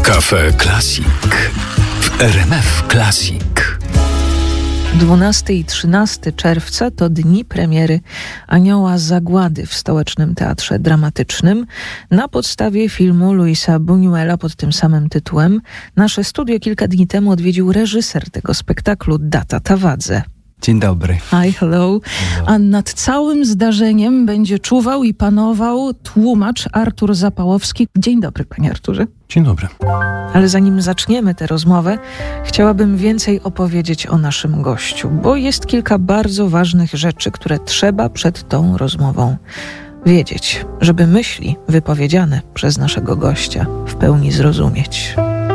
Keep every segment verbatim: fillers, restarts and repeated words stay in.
Cafe Classic w R M F Classic. dwunastego i trzynastego czerwca to dni premiery Anioła Zagłady w Stołecznym Teatrze Dramatycznym na podstawie filmu Luisa Buñuela pod tym samym tytułem. Nasze studio kilka dni temu odwiedził reżyser tego spektaklu, Datta Tawadze. Dzień dobry. Hi, hello. A nad całym zdarzeniem będzie czuwał i panował tłumacz Artur Zapałowski. Dzień dobry, panie Arturze. Dzień dobry. Ale zanim zaczniemy tę rozmowę, chciałabym więcej opowiedzieć o naszym gościu, bo jest kilka bardzo ważnych rzeczy, które trzeba przed tą rozmową wiedzieć, żeby myśli wypowiedziane przez naszego gościa w pełni zrozumieć.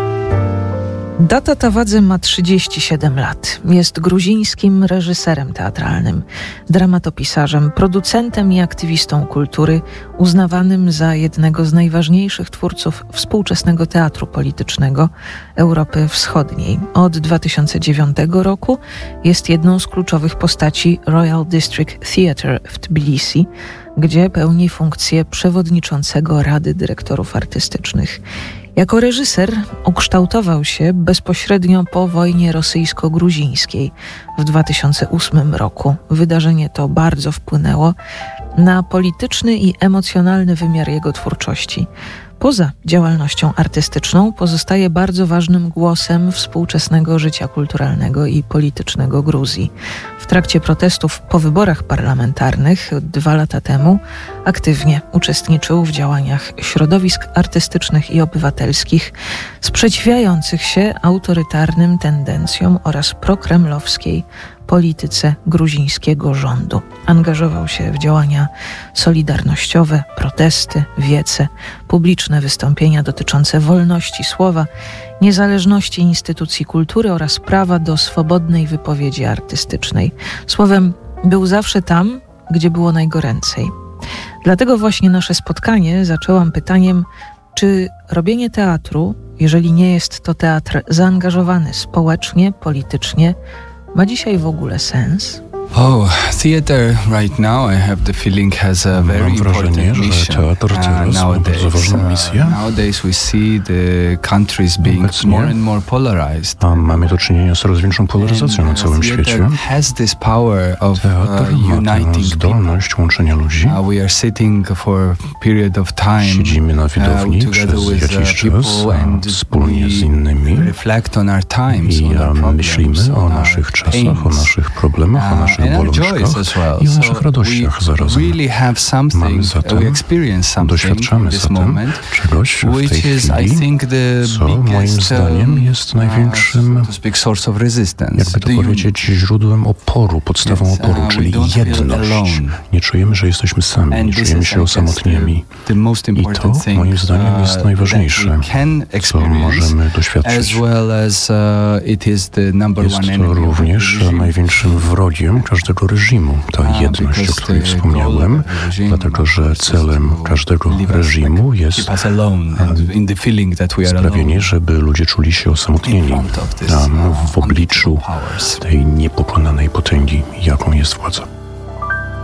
Datta Tawadze ma trzydzieści siedem lat. Jest gruzińskim reżyserem teatralnym, dramatopisarzem, producentem i aktywistą kultury, uznawanym za jednego z najważniejszych twórców współczesnego teatru politycznego Europy Wschodniej. Od dwa tysiące dziewiątego roku jest jedną z kluczowych postaci Royal District Theatre w Tbilisi, gdzie pełni funkcję przewodniczącego Rady Dyrektorów Artystycznych. Jako reżyser ukształtował się bezpośrednio po wojnie rosyjsko-gruzińskiej w dwa tysiące ósmym roku. Wydarzenie to bardzo wpłynęło na polityczny i emocjonalny wymiar jego twórczości. Poza działalnością artystyczną pozostaje bardzo ważnym głosem współczesnego życia kulturalnego i politycznego Gruzji. W trakcie protestów po wyborach parlamentarnych dwa lata temu aktywnie uczestniczył w działaniach środowisk artystycznych i obywatelskich sprzeciwiających się autorytarnym tendencjom oraz prokremlowskiej polityce gruzińskiego rządu. Angażował się w działania solidarnościowe, protesty, wiece, publiczne wystąpienia dotyczące wolności słowa, niezależności instytucji kultury oraz prawa do swobodnej wypowiedzi artystycznej. Słowem, był zawsze tam, gdzie było najgoręcej. Dlatego właśnie nasze spotkanie zaczęłam pytaniem, czy robienie teatru, jeżeli nie jest to teatr zaangażowany społecznie, politycznie, ma dzisiaj w ogóle sens? Oh, theater right now, I have the feeling, has a very Mam wrażenie, important że teatr teraz ma bardzo ważną misję. Nowadays we see the countries being Obecnie more and more polarized. A mamy do czynienia z coraz większą polaryzacją na całym świecie. Has this power of Teatr uh, ma tę uniting zdolność łączenia ludzi. Uh, we are sitting for a period of time. Siedzimy na widowni uh, przez jakiś czas, a wspólnie z innymi reflect on our times, i on our problems, myślimy o on naszych our czasach, pains. o naszych problemach, o naszych bolączkach i o naszych radościach zarazem. Mamy zatem, doświadczamy zatem czegoś w tej chwili, co moim zdaniem jest największym, jakby to powiedzieć, źródłem oporu, podstawą oporu, czyli jedność. Nie czujemy, że jesteśmy sami, nie czujemy się osamotnieni. I to, moim zdaniem, jest najważniejsze, co możemy doświadczyć. Jest to również największym wrogiem każdego reżimu, ta jedność, o której wspomniałem, dlatego że celem każdego reżimu jest sprawienie, żeby ludzie czuli się osamotnieni tam w obliczu tej niepokonanej potęgi, jaką jest władza.